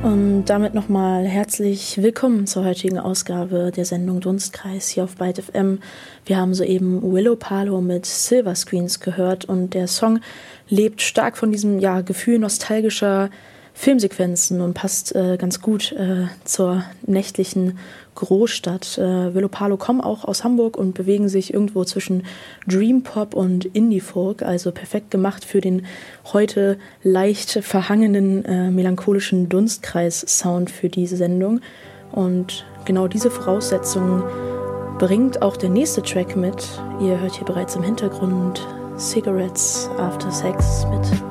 Und damit nochmal herzlich willkommen zur heutigen Ausgabe der Sendung Dunstkreis hier auf Byte FM. Wir haben soeben Willow Palo mit Silver Screens gehört und der Song lebt stark von diesem Gefühl nostalgischer Filmsequenzen und passt ganz gut zur nächtlichen Großstadt. Willow Palo kommen auch aus Hamburg und bewegen sich irgendwo zwischen Dream Pop und Indie Folk, also perfekt gemacht für den heute leicht verhangenen melancholischen Dunstkreis-Sound für diese Sendung. Und genau diese Voraussetzungen bringt auch der nächste Track mit. Ihr hört hier bereits im Hintergrund Cigarettes After Sex mit